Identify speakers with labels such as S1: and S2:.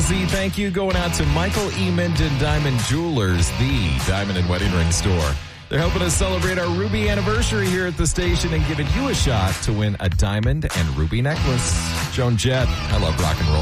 S1: Z, thank you going out to Michael E. Minden Diamond Jewelers, the diamond and wedding ring store. They're helping us celebrate our Ruby anniversary here at the station and giving you a shot to win a diamond and ruby necklace. Joan Jett, I love rock and roll.